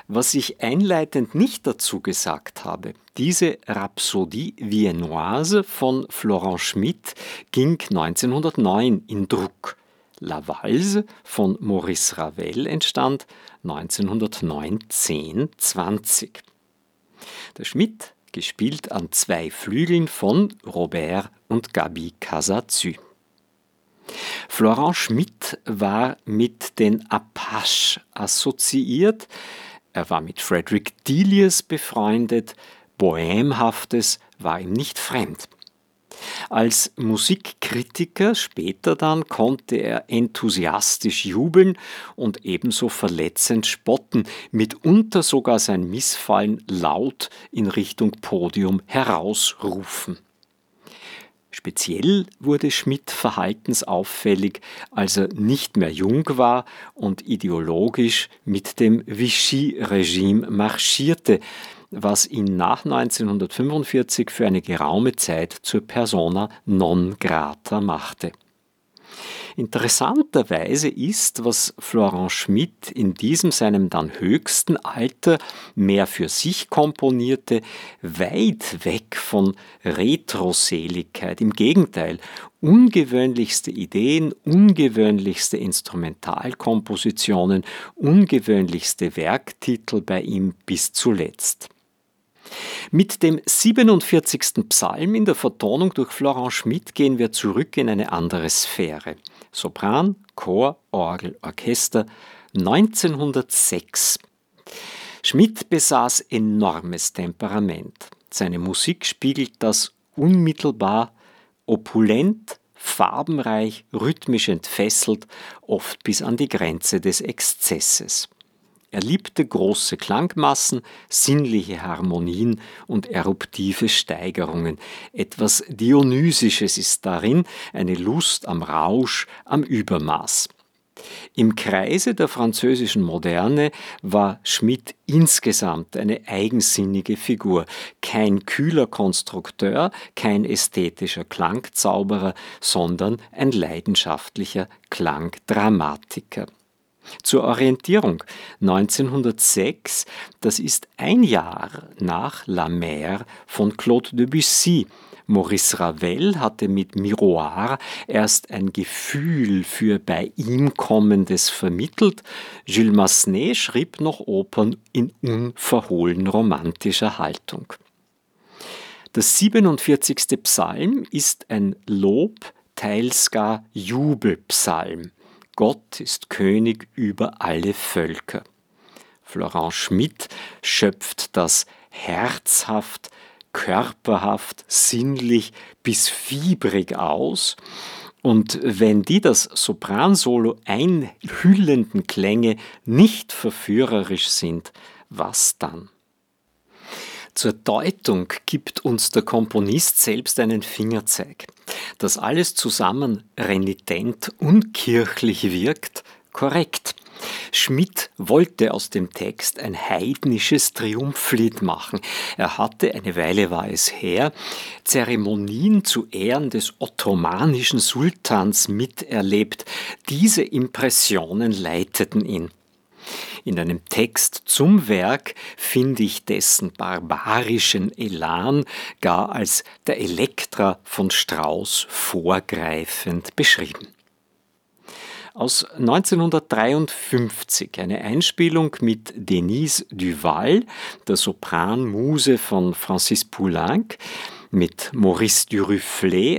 Was ich einleitend nicht dazu gesagt habe, diese Rhapsodie viennoise von Florent Schmitt ging 1909 in Druck. La Valse von Maurice Ravel entstand 1909-10-20. Der Schmitt, gespielt an 2 Flügeln von Robert und Gaby Casazú. Florent Schmitt war mit den Apaches assoziiert. Er war mit Frederick Delius befreundet. Bohemhaftes war ihm nicht fremd. Als Musikkritiker später dann konnte er enthusiastisch jubeln und ebenso verletzend spotten, mitunter sogar sein Missfallen laut in Richtung Podium herausrufen. Speziell wurde Schmitt verhaltensauffällig, als er nicht mehr jung war und ideologisch mit dem Vichy-Regime marschierte, was ihn nach 1945 für eine geraume Zeit zur Persona non grata machte. Interessanterweise ist, was Florent Schmitt in diesem seinem dann höchsten Alter mehr für sich komponierte, weit weg von Retroseligkeit. Im Gegenteil, ungewöhnlichste Ideen, ungewöhnlichste Instrumentalkompositionen, ungewöhnlichste Werktitel bei ihm bis zuletzt. Mit dem 47. Psalm in der Vertonung durch Florent Schmitt gehen wir zurück in eine andere Sphäre. Sopran, Chor, Orgel, Orchester 1906. Schmitt besaß enormes Temperament. Seine Musik spiegelt das unmittelbar, opulent, farbenreich, rhythmisch entfesselt, oft bis an die Grenze des Exzesses. Er liebte große Klangmassen, sinnliche Harmonien und eruptive Steigerungen. Etwas Dionysisches ist darin, eine Lust am Rausch, am Übermaß. Im Kreise der französischen Moderne war Schmitt insgesamt eine eigensinnige Figur. Kein kühler Konstrukteur, kein ästhetischer Klangzauberer, sondern ein leidenschaftlicher Klangdramatiker. Zur Orientierung, 1906, das ist ein Jahr nach La Mer von Claude Debussy. Maurice Ravel hatte mit Miroir erst ein Gefühl für bei ihm Kommendes vermittelt. Jules Massenet schrieb noch Opern in unverhohlen romantischer Haltung. Der 47. Psalm ist ein Lob, teils gar Jubelpsalm. Gott ist König über alle Völker. Florent Schmitt schöpft das herzhaft, körperhaft, sinnlich bis fiebrig aus. Und wenn die das Sopransolo einhüllenden Klänge nicht verführerisch sind, was dann? Zur Deutung gibt uns der Komponist selbst einen Fingerzeig. Dass alles zusammen renitent und kirchlich wirkt, korrekt. Schmitt wollte aus dem Text ein heidnisches Triumphlied machen. Er hatte, eine Weile war es her, Zeremonien zu Ehren des ottomanischen Sultans miterlebt. Diese Impressionen leiteten ihn. In einem Text zum Werk finde ich dessen barbarischen Elan gar als der Elektra von Strauss vorgreifend beschrieben. Aus 1953 eine Einspielung mit Denise Duval, der Sopranmuse von Francis Poulenc, mit Maurice Duruflé